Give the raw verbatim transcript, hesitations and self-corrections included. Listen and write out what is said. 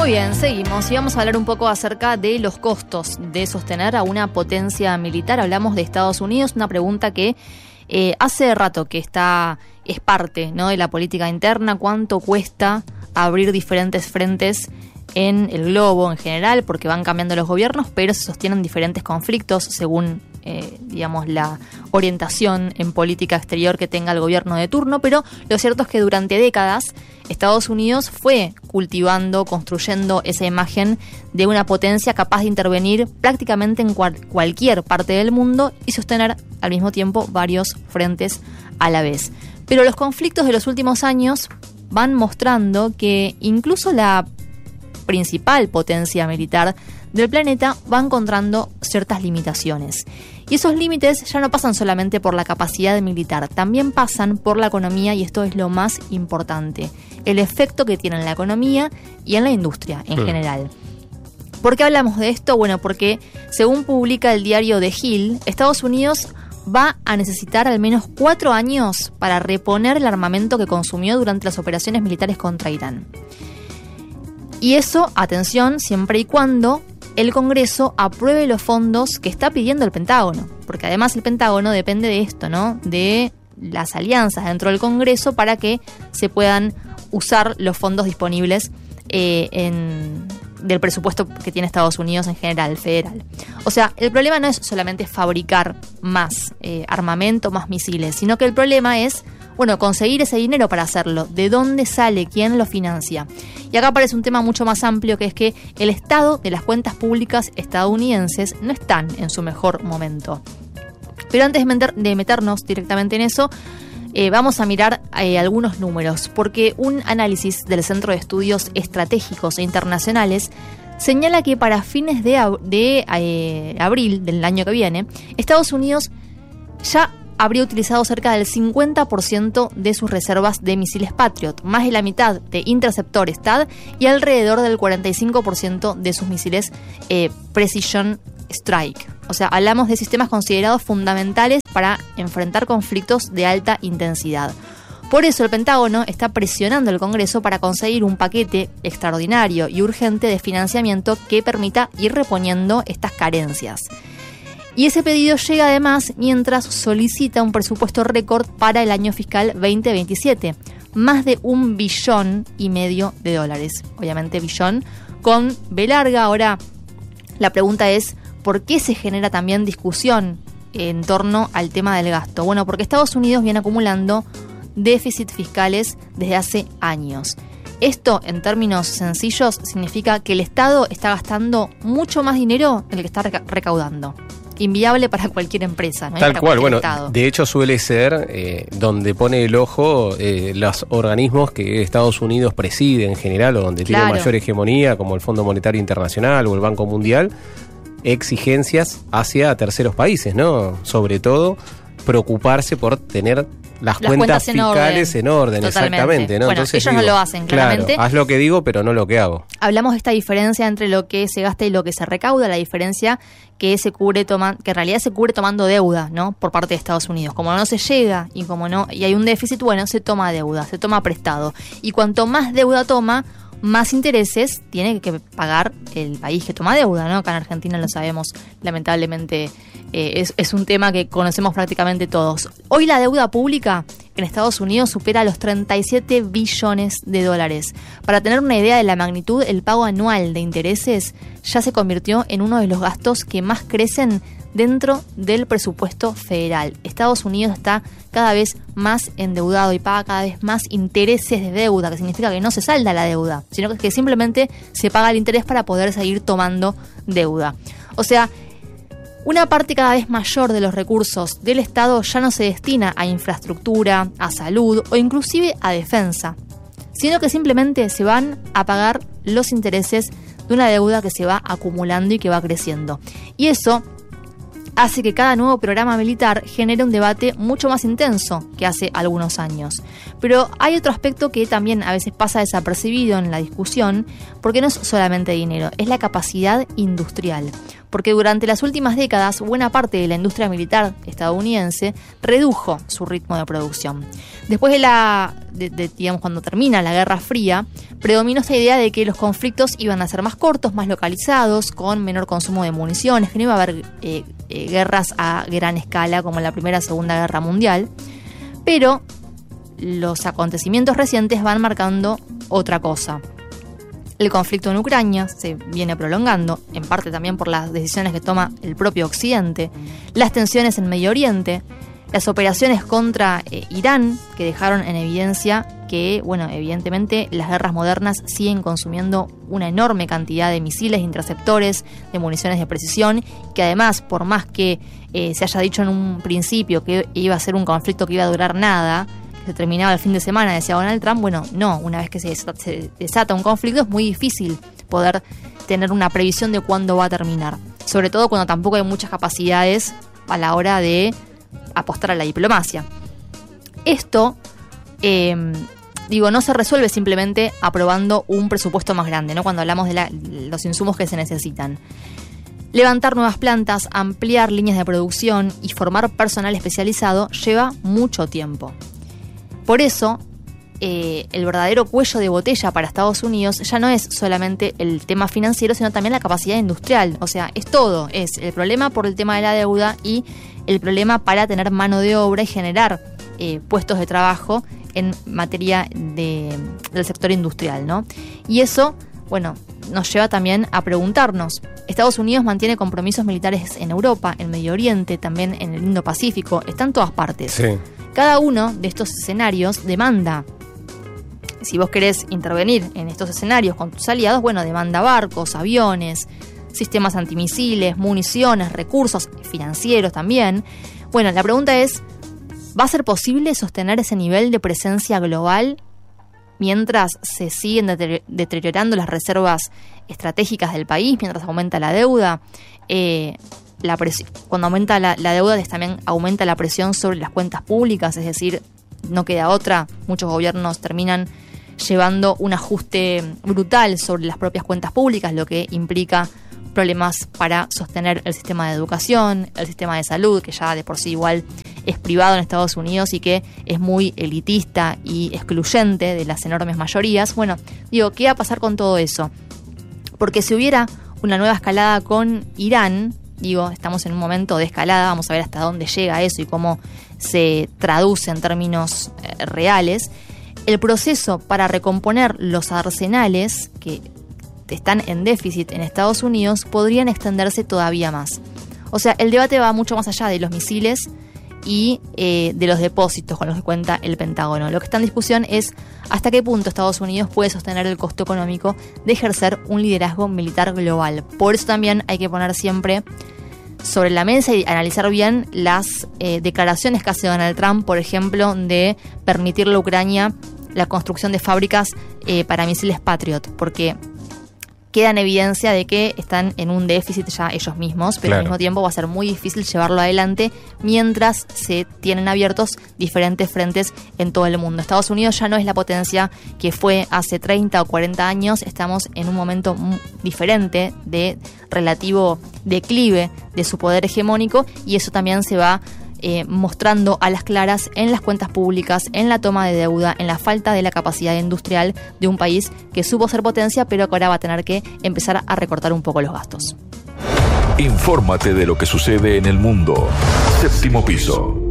Muy bien, seguimos y vamos a hablar un poco acerca de los costos de sostener a una potencia militar. Hablamos de Estados Unidos, una pregunta que eh, hace rato que está es parte, ¿no?, de la política interna. ¿Cuánto cuesta abrir diferentes frentes en el globo en general? Porque van cambiando los gobiernos, pero se sostienen diferentes conflictos según Eh, digamos, la orientación en política exterior que tenga el gobierno de turno, pero lo cierto es que durante décadas Estados Unidos fue cultivando, construyendo esa imagen de una potencia capaz de intervenir prácticamente en cual, cualquier parte del mundo y sostener al mismo tiempo varios frentes a la vez. Pero los conflictos de los últimos años van mostrando que incluso la principal potencia militar del planeta va encontrando ciertas limitaciones. Y esos límites ya no pasan solamente por la capacidad militar, también pasan por la economía, y esto es lo más importante, el efecto que tiene en la economía y en la industria en mm. general. ¿Por qué hablamos de esto? Bueno, porque según publica el diario The Hill, Estados Unidos va a necesitar al menos cuatro años para reponer el armamento que consumió durante las operaciones militares contra Irán. Y eso, atención, siempre y cuando el Congreso apruebe los fondos que está pidiendo el Pentágono, porque además el Pentágono depende de esto, ¿no?, de las alianzas dentro del Congreso para que se puedan usar los fondos disponibles eh, en, del presupuesto que tiene Estados Unidos en general, federal. O sea, el problema no es solamente fabricar más eh, armamento, más misiles, sino que el problema es, bueno, conseguir ese dinero para hacerlo. ¿De dónde sale? ¿Quién lo financia? Y acá aparece un tema mucho más amplio, que es que el estado de las cuentas públicas estadounidenses no están en su mejor momento. Pero antes de, meter, de meternos directamente en eso, eh, vamos a mirar eh, algunos números, porque un análisis del Centro de Estudios Estratégicos e Internacionales señala que para fines de, ab- de eh, abril del año que viene, Estados Unidos ya habría utilizado cerca del cincuenta por ciento de sus reservas de misiles Patriot, más de la mitad de interceptores T A D y alrededor del cuarenta y cinco por ciento de sus misiles eh, Precision Strike. O sea, hablamos de sistemas considerados fundamentales para enfrentar conflictos de alta intensidad. Por eso el Pentágono está presionando al Congreso para conseguir un paquete extraordinario y urgente de financiamiento que permita ir reponiendo estas carencias. Y ese pedido llega además mientras solicita un presupuesto récord para el año fiscal veinte veintisiete, más de un billón y medio de dólares. Obviamente billón con B larga. Ahora la pregunta es, ¿por qué se genera también discusión en torno al tema del gasto? Bueno, porque Estados Unidos viene acumulando déficits fiscales desde hace años. Esto, en términos sencillos, significa que el Estado está gastando mucho más dinero del que está reca- recaudando. Inviable para cualquier empresa, ¿no? Tal para cual, bueno, estado. De hecho suele ser eh, donde pone el ojo eh, los organismos que Estados Unidos preside en general, o donde claro. tiene mayor hegemonía, como el Fondo Monetario Internacional o el Banco Mundial, exigencias hacia terceros países, ¿no? Sobre todo, preocuparse por tener las, las cuentas, cuentas fiscales en orden, en orden exactamente, ¿no? Bueno, entonces ellos digo, no lo hacen, claramente. Claro, haz lo que digo, pero no lo que hago. Hablamos de esta diferencia entre lo que se gasta y lo que se recauda, la diferencia que se cubre toma, que en realidad se cubre tomando deuda, ¿no?, por parte de Estados Unidos. Como no se llega y como no y hay un déficit, bueno, se toma deuda, se toma prestado. Y cuanto más deuda toma, más intereses tiene que pagar el país que toma deuda, ¿no? Acá en Argentina lo sabemos, lamentablemente eh, es, es un tema que conocemos prácticamente todos. Hoy la deuda pública en Estados Unidos supera los treinta y siete billones de dólares. Para tener una idea de la magnitud, el pago anual de intereses ya se convirtió en uno de los gastos que más crecen dentro del presupuesto federal. Estados Unidos está cada vez más endeudado y paga cada vez más intereses de deuda, que significa que no se salda la deuda, sino que simplemente se paga el interés para poder seguir tomando deuda. O sea, una parte cada vez mayor de los recursos del Estado ya no se destina a infraestructura, a salud o inclusive a defensa, sino que simplemente se van a pagar los intereses de una deuda que se va acumulando y que va creciendo. Y eso hace que cada nuevo programa militar genere un debate mucho más intenso que hace algunos años. Pero hay otro aspecto que también a veces pasa desapercibido en la discusión, porque no es solamente dinero, es la capacidad industrial. porque durante las últimas décadas buena parte de la industria militar estadounidense redujo su ritmo de producción. Después de la, de, de, digamos, cuando termina la Guerra Fría, predominó esta idea de que los conflictos iban a ser más cortos, más localizados, con menor consumo de municiones, que no iba a haber eh, eh, guerras a gran escala como en la Primera y Segunda Guerra Mundial, pero los acontecimientos recientes van marcando otra cosa. El conflicto en Ucrania se viene prolongando, en parte también por las decisiones que toma el propio Occidente, las tensiones en Medio Oriente, las operaciones contra eh, Irán, que dejaron en evidencia que, bueno, evidentemente las guerras modernas siguen consumiendo una enorme cantidad de misiles, interceptores, de municiones de precisión, que además, por más que eh, se haya dicho en un principio que iba a ser un conflicto que iba a durar nada, se terminaba el fin de semana, decía Donald Trump, bueno, no, una vez que se desata, se desata un conflicto es muy difícil poder tener una previsión de cuándo va a terminar, sobre todo cuando tampoco hay muchas capacidades a la hora de apostar a la diplomacia. Esto, eh, digo, no se resuelve simplemente aprobando un presupuesto más grande, ¿no? Cuando hablamos de la, los insumos que se necesitan. Levantar nuevas plantas, ampliar líneas de producción y formar personal especializado lleva mucho tiempo. Por eso, eh, el verdadero cuello de botella para Estados Unidos ya no es solamente el tema financiero, sino también la capacidad industrial. O sea, es todo. Es el problema por el tema de la deuda y el problema para tener mano de obra y generar eh, puestos de trabajo en materia de, del sector industrial, ¿no? Y eso, bueno, nos lleva también a preguntarnos. Estados Unidos mantiene compromisos militares en Europa, en Medio Oriente, también en el Indo-Pacífico, está en todas partes. Sí. Cada uno de estos escenarios demanda, si vos querés intervenir en estos escenarios con tus aliados, bueno, demanda barcos, aviones, sistemas antimisiles, municiones, recursos financieros también. Bueno, la pregunta es, ¿va a ser posible sostener ese nivel de presencia global mientras se siguen deteriorando las reservas estratégicas del país, mientras aumenta la deuda? Eh, La presión, cuando aumenta la, la deuda, también aumenta la presión sobre las cuentas públicas, es decir, no queda otra. Muchos gobiernos terminan llevando un ajuste brutal sobre las propias cuentas públicas, lo que implica problemas para sostener el sistema de educación, el sistema de salud, que ya de por sí igual es privado en Estados Unidos y que es muy elitista y excluyente de las enormes mayorías. Bueno, digo, ¿qué va a pasar con todo eso? Porque si hubiera una nueva escalada con Irán, digo, estamos en un momento de escalada, vamos a ver hasta dónde llega eso y cómo se traduce en términos eh, reales. El proceso para recomponer los arsenales que están en déficit en Estados Unidos podrían extenderse todavía más. O sea, el debate va mucho más allá de los misiles y eh, de los depósitos con los que cuenta el Pentágono. Lo que está en discusión es hasta qué punto Estados Unidos puede sostener el costo económico de ejercer un liderazgo militar global. Por eso también hay que poner siempre sobre la mesa y analizar bien las eh, declaraciones que hace Donald Trump, por ejemplo, de permitirle a Ucrania la construcción de fábricas eh, para misiles Patriot, porque queda en evidencia de que están en un déficit ya ellos mismos, pero claro, al mismo tiempo va a ser muy difícil llevarlo adelante mientras se tienen abiertos diferentes frentes en todo el mundo. Estados Unidos ya no es la potencia que fue hace treinta o cuarenta años, estamos en un momento diferente de relativo declive de su poder hegemónico y eso también se va Eh, mostrando a las claras en las cuentas públicas, en la toma de deuda, en la falta de la capacidad industrial de un país que supo ser potencia, pero que ahora va a tener que empezar a recortar un poco los gastos. Infórmate de lo que sucede en el mundo. Séptimo Piso.